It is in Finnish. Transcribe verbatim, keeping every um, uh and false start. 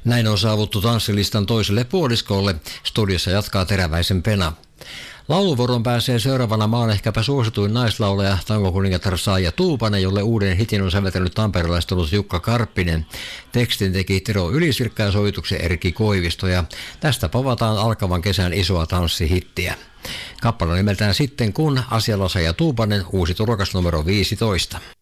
Näin on saavuttu tanssilistan toiselle puoliskolle. Studiossa jatkaa Teräväisen Pena. Lauluvuoron pääsee seuraavana maan ehkäpä suosituin naislaulaja, tangokuningatar Saija Tuupanen, jolle uuden hitin on säveltänyt tamperelaistunut Jukka Karppinen. Tekstin teki Tero Ylisvirkkä ja sovituksen Erkki Koivisto, ja tästä povataan alkavan kesän isoa tanssihittiä. Kappale nimeltään Sitten kun, asialla Saija Tuupanen, uusi tulokas numero viisitoista.